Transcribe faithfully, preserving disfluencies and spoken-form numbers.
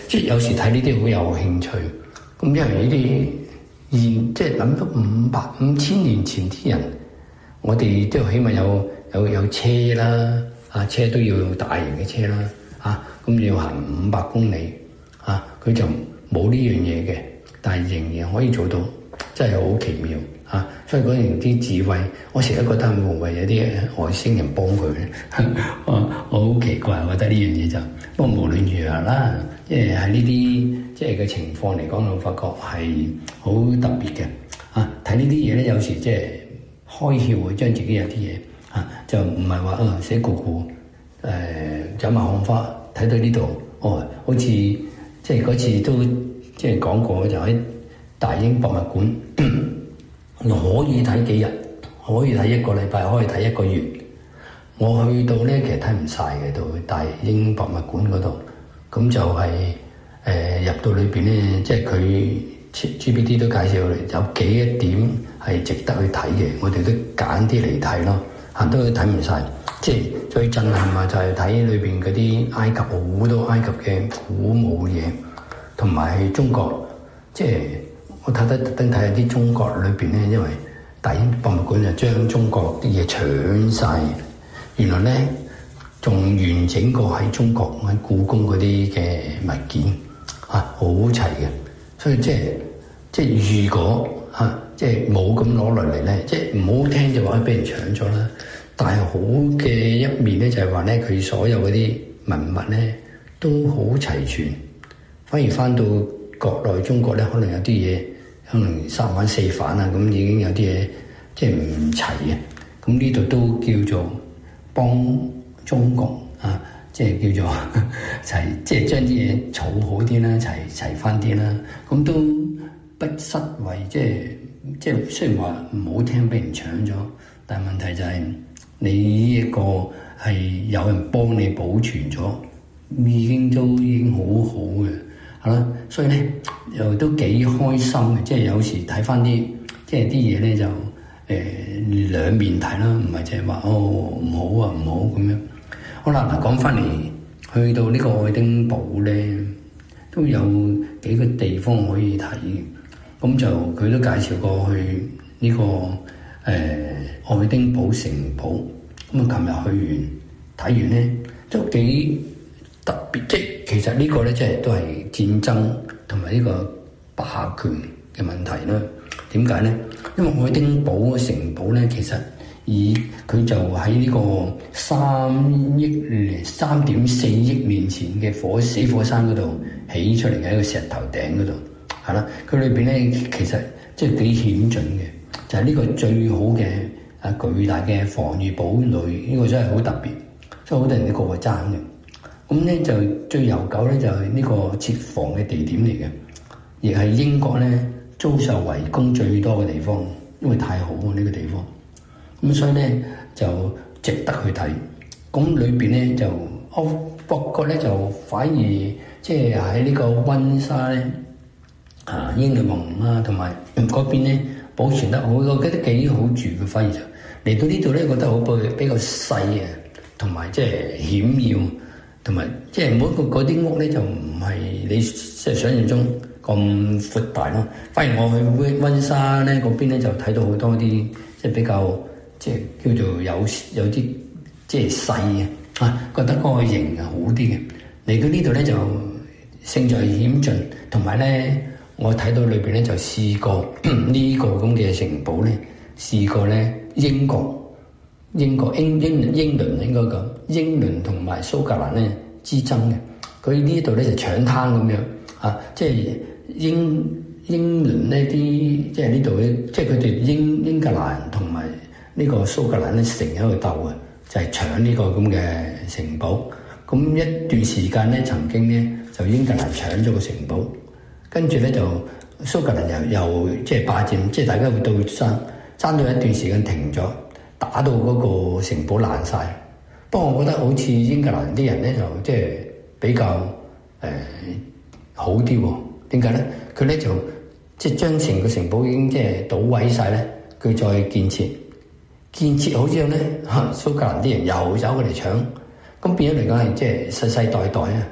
即係有時睇呢啲好有興趣。咁因為呢啲現即係諗到五百五千年前啲人，我哋都起碼有有有車啦，啊車都要用大型嘅車啦，啊咁要行五百公里，啊佢就冇呢樣嘢嘅，但係仍然可以做到，真係好奇妙啊！所以嗰陣啲智慧，我成日都覺得會唔會有啲外星人幫佢咧？我我好奇怪，我覺得呢樣嘢就不過無論如何啦，即係喺呢啲即係嘅情況嚟講，我發覺係好特別嘅啊！睇呢啲嘢咧，有時即係開竅會將自己有啲嘢啊，就唔係話啊寫咕咕誒走馬看花，睇到呢度哦，好似即係嗰次都即係講過，就喺大英博物館。可以睇幾日，可以睇一個禮拜，可以睇一個月。我去到咧，其實睇唔晒嘅，到大英博物館嗰度，咁就係、是、誒、呃、入到裏邊咧，即係佢 G P T 都介紹嚟，有幾一點係值得去睇嘅，我哋都揀啲嚟睇咯。嚇都睇唔晒，即係最震撼啊！就係睇裏邊嗰啲埃及好多埃及嘅古墓嘢，同埋中國即係。我睇得特登睇下啲中國裏邊咧，因為大英博物館就將中國啲嘢搶晒，原來咧仲完整過喺中國喺故宮嗰啲嘅物件嚇，好齊嘅。所以即係即係如果嚇、啊、即係冇咁攞落嚟咧，即係唔好聽就話俾人搶咗啦。但係好嘅一面咧，就係話咧佢所有嗰啲文物咧都好齊全，反而翻到國內中國咧，可能有啲嘢，可能三反四反啊，咁已經有啲嘢即係唔齊嘅。咁呢度都叫做幫中國啊，即係叫做齊，即係將啲嘢儲好啲啦，齊齊翻啲啦。咁都不失為即係即係雖然話唔好聽，俾人搶咗，但係問題就係你呢一個係有人幫你保存咗，已經都已經好好嘅。係啦，所以咧又都幾開心嘅，即係有時睇翻啲即係啲嘢咧就誒、呃、兩面睇啦，唔係淨係話哦唔好啊唔好咁樣。好啦，嗱講翻嚟，去到呢個愛丁堡咧，都有幾個地方可以睇。咁就佢都介紹過去呢、這個誒、呃、愛丁堡城堡。咁啊，琴日去完睇完咧，都幾特別，即係其實呢個咧，即係都係戰爭同埋呢個霸權嘅問題啦。點解咧？因為愛丁堡嘅城堡咧，其實以佢就喺呢個三億年、三點四億年前嘅火死火山嗰度起出嚟嘅一個石頭頂嗰度，係啦。佢裏邊咧其實即係幾險峻嘅，就係、是、呢個最好嘅啊巨大嘅防禦堡壘，呢、這個真係好特別，所以好多人都過去爭嘅。咁咧就最悠久咧就係呢個設防嘅地點嚟嘅，亦係英國咧遭受圍攻最多嘅地方，因為太好喎呢個地方。咁所以咧就值得去睇。咁裏邊咧就我發覺咧就反而即係喺呢個溫莎咧啊英女王啊同埋嗰邊咧保存得好，我覺得幾好住嘅。反而就嚟到呢度咧覺得好比較細啊，同埋即係險要。同埋即係每個嗰啲屋咧就唔係你即係想象中咁闊大咯。反而我去溫莎咧嗰邊咧就睇到好多啲即係比較即係叫做有有啲即係細嘅啊，覺得嗰個型係好啲嘅。嚟到呢度咧就勝在險峻，同埋咧我睇到裏邊咧就試過呢個咁嘅城堡咧，試過咧英國。英國英英英倫應該講，英倫同埋蘇格蘭咧之爭嘅，佢呢度咧就搶灘咁樣啊！即係英英倫呢啲，即係呢度咧，即係佢哋英英格蘭同埋呢個蘇格蘭咧成日喺度鬥嘅，就係、是、搶呢個咁嘅城堡。咁一段時間咧，曾經咧就英格蘭搶咗個城堡，跟住咧就蘇格蘭又又即係霸佔，即係大家會鬥爭，爭到一段時間停咗。打到嗰個城堡爛晒，不過我覺得好似英格蘭啲人咧就即係比較誒、呃、好啲喎。點解咧？佢咧就即係將成個城堡已經即係倒毀晒咧，佢再建設，建設好之後咧，嚇蘇格蘭啲人又走過嚟搶，咁變咗嚟講係即係世世代代啊，